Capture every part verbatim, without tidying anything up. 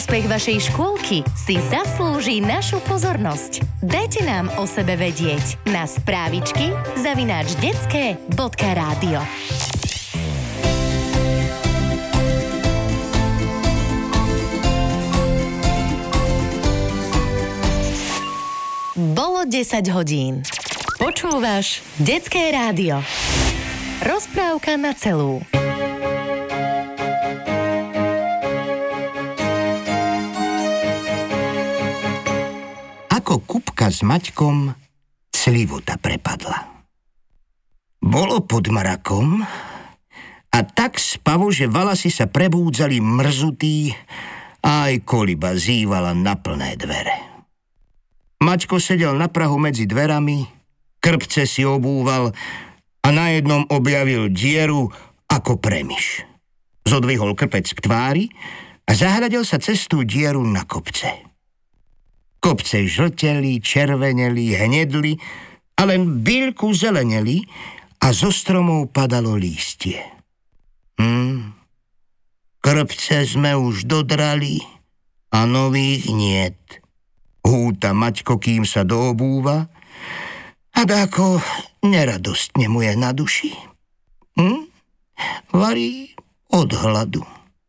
úspech vašej škôlky si zaslúži našu pozornosť. Dajte nám o sebe vedieť na správičky zavináč detské bodka rádio. Bolo desať hodín. Počúvaš Detské rádio. Rozprávka na celú. Ako Kupka s Maťkom clivota prepadla. Bolo pod mrakom a tak spavo, že valasy sa prebúdzali mrzutí a aj koliba zývala na plné dvere. Maťko sedel na prahu medzi dverami, krpce si obúval a na jednom objavil dieru ako premiš. Zodvihol krpec k tvári a zahľadil sa cez tú dieru na kopce. Kopce žlteli, červeneli, hnedli a len bíľku zeleneli a zo stromov padalo lístie. Hm, krpce sme už dodrali a nových niet. Húta Maťko, kým sa doobúva, a dáko neradostne mu je na duši. Hm? Varí od hladu.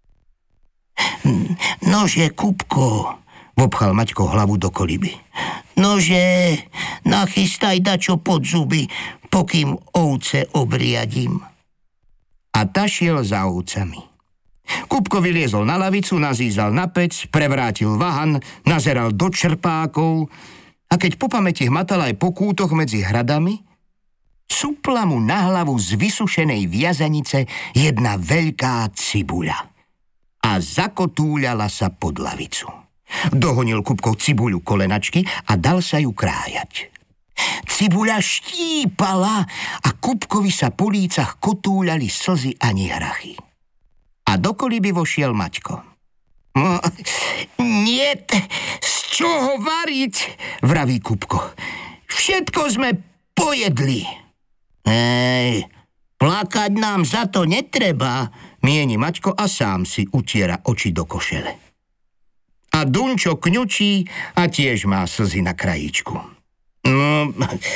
Nože, Kupko, vopchal Maťko hlavu do koliby. Nože, nachystaj dačo pod zuby, pokým ovce obriadím. A tašiel za ovcami. Kupko vyliezol na lavicu, nazízal na pec, prevrátil vahan, nazeral do čerpákov a keď po pamäti hmatal aj po kútoch medzi hradami, cupla mu na hlavu z vysušenej viazanice jedna veľká cibuľa a zakotúľala sa pod lavicu. Dohonil Kupko cibuľu kolenačky a dal sa ju krájať. Cibuľa štípala a Kupkovi sa po lícach kotúľali slzy ani hrachy. A do koliby vošiel Maťko. No, niet, z čoho variť, vraví Kupko. Všetko sme pojedli. Ej, plakať nám za to netreba, mieni Maťko a sám si utiera oči do košele. A Dunčo kňučí a tiež má slzy na krajíčku. No,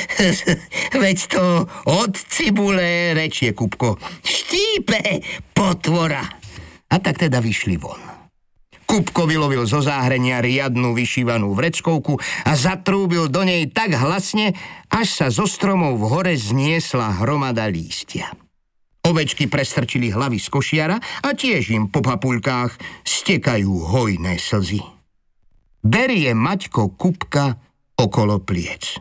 veď to od cibule, rečie Kupko. Štípe, potvora. A tak teda vyšli von. Kupko vylovil zo záhrenia riadnu vyšívanú vreckovku a zatrúbil do nej tak hlasne, až sa zo stromov v hore zniesla hromada lístia. Ovečky prestrčili hlavy z košiara a tiež im po papuľkách stekajú hojné slzy. Berie Maťko Kupka okolo pliec.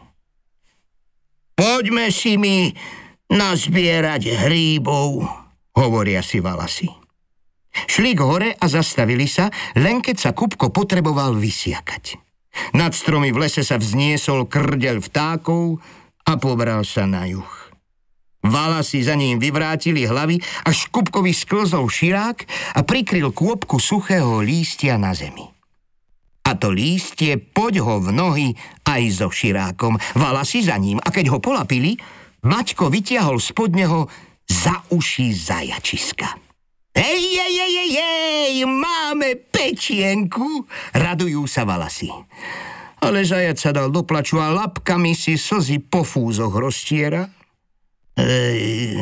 Poďme si mi nazbierať hríbov, hovoria si valasy. Šli k hore a zastavili sa, len keď sa Kupko potreboval vysiakať. Nad stromy v lese sa vzniesol krdeľ vtákov a pobral sa na juh. Valasy za ním vyvrátili hlavy, až Kupkovi sklzol širák a prikryl kôpku suchého lístia na zemi. A to lístie poď ho v nohy aj so širákom. Valasy za ním a keď ho polapili, Maťko vytiahol spod neho za uši zajačiska. Hej, hej, hej, hej, hej, máme pečienku, radujú sa valasy. Ale zajac sa dal do plaču a labkami si slzy po fúzoch roztiera. Ej,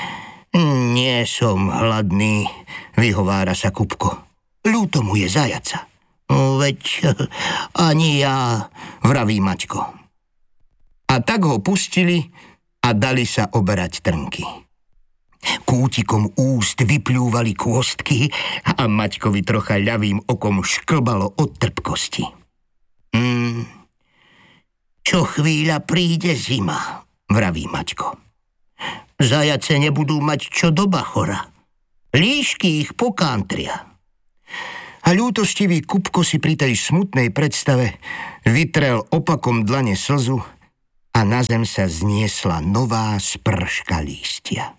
nie som hladný, vyhovára sa Kupko. Ľúto mu je zajaca. Veď ani ja, vraví Maťko. A tak ho pustili a dali sa oberať trnky. Kútikom úst vyplúvali kôstky a Maťkovi trocha ľavým okom šklbalo od trpkosti. Mm, čo chvíľa príde zima, vraví Maťko. Zajace nebudú mať čo do bachora. Líšky ich pokántria. A ľútostivý Kupko si pri tej smutnej predstave vytrel opakom dlane slzu a na zem sa zniesla nová sprška lístia.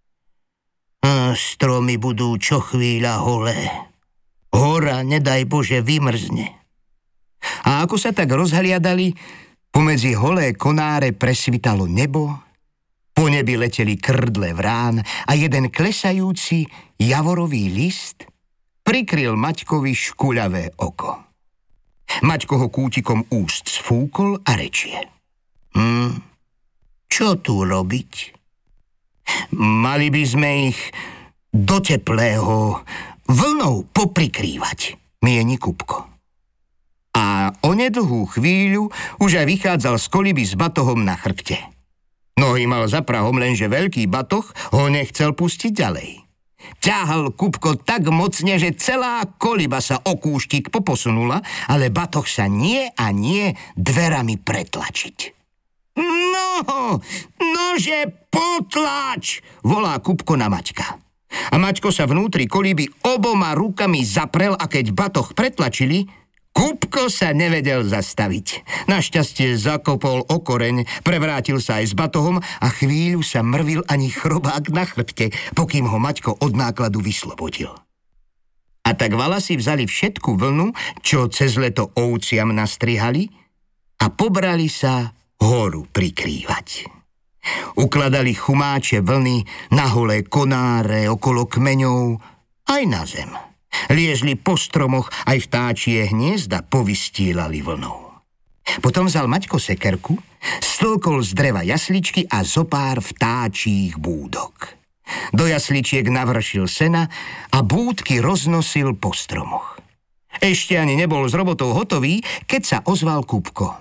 A stromy budú čo chvíľa holé. Hora, nedaj Bože, vymrzne. A ako sa tak rozhliadali, pomedzi holé konáre presvitalo nebo, po nebi leteli krdle vrán a jeden klesajúci javorový list prikryl Maťkovi škuľavé oko. Maťko ho kútikom úst sfúkol a rečie. Hm, čo tu robiť? Mali by sme ich do teplého vlnou poprikrývať, mieni Kupko. A onedlhú chvíľu už aj vychádzal z koliby s batohom na chrbte. Nohy mal za prahom, lenže veľký batoh ho nechcel pustiť ďalej. Ťahal Kupko tak mocne, že celá koliba sa o kúštik poposunula, ale batoh sa nie a nie dverami pretlačiť. No, nože potlač, volá Kupko na Maťka. A Maťko sa vnútri koliby oboma rukami zaprel a keď batoh pretlačili, Kupko sa nevedel zastaviť. Našťastie zakopol o koreň, prevrátil sa aj s batohom a chvíľu sa mrvil ani chrobák na chrbte, pokým ho Maťko od nákladu vyslobodil. A tak Valasi vzali všetku vlnu, čo cez leto ovciam nastrihali, a pobrali sa horu prikrývať. Ukladali chumáče vlny na holé konáre okolo kmeňov aj na zem. Liezli po stromoch, aj vtáčie hniezda povystílali vlnou. Potom vzal Maťko sekerku, stlkol z dreva jasličky a zopár vtáčích búdok. Do jasličiek navršil sena a búdky roznosil po stromoch. Ešte ani nebol s robotou hotový, keď sa ozval Kupko.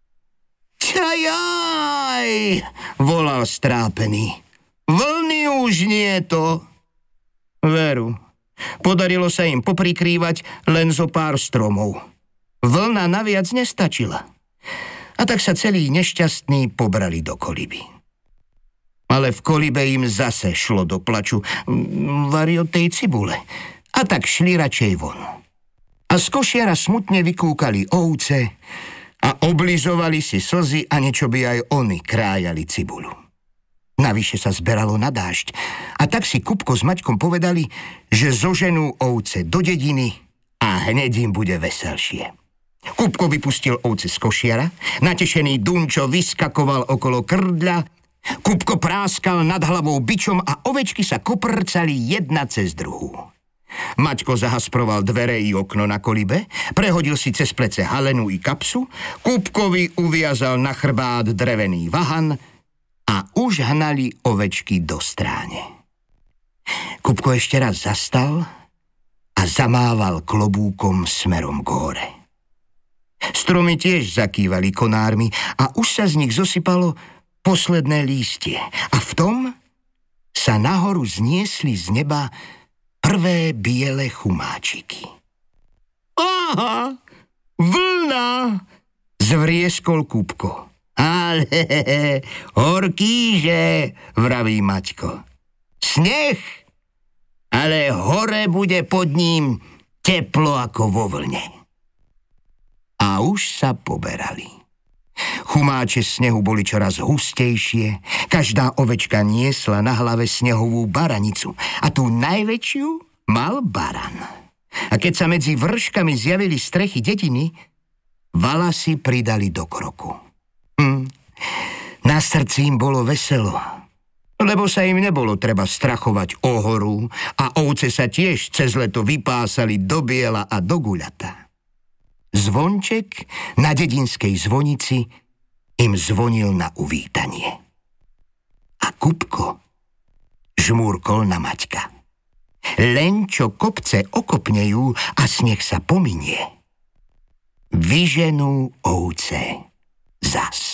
Čajaj, volal strápený. Vlny už nie to. Veru. Podarilo sa im poprikrývať len zo pár stromov. Vlna naviac nestačila. A tak sa celí nešťastní pobrali do koliby. Ale v kolibe im zase šlo do plaču vari od tej cibule. A tak šli radšej von. A z košiara smutne vykúkali ovce a oblizovali si slzy, a niečo by aj oni krájali cibuľu. Navyše sa zberalo na dážď a tak si Kupko s Maťkom povedali, že zoženú ovce do dediny a hneď im bude veselšie. Kupko vypustil ovce z košiara, natešený Dunčo vyskakoval okolo krdľa, Kupko práskal nad hlavou bičom a ovečky sa koprcali jedna cez druhú. Maťko zahasproval dvere i okno na kolibe, prehodil si cez plece halenu i kapsu, Kupkovi uviazal na chrbát drevený vahan a už hnali ovečky do stráne. Kupko ešte raz zastal a zamával klobúkom smerom k hore. Stromy tiež zakývali konármi a už sa z nich zosypalo posledné lístie a v tom sa nahoru zniesli z neba prvé biele chumáčiky. Aha, vlna, zvrieskol Kupko. Ale horkýže, vraví Maťko. Sneh, ale hore bude pod ním teplo ako vo vlne. A už sa poberali. Chumáče snehu boli čoraz hustejšie, každá ovečka niesla na hlave snehovú baranicu a tú najväčšiu mal baran. A keď sa medzi vrškami zjavili strechy dediny, Valasi pridali do kroku. Hm. Na srdci im bolo veselo, lebo sa im nebolo treba strachovať o horu a ovce sa tiež cez leto vypásali do biela a do guľata. Zvonček na dedinskej zvonici im zvonil na uvítanie. A Kupko žmúrkol na Maťka. Len čo kopce okopnejú a sneh sa pominie, vyženú ovce zas.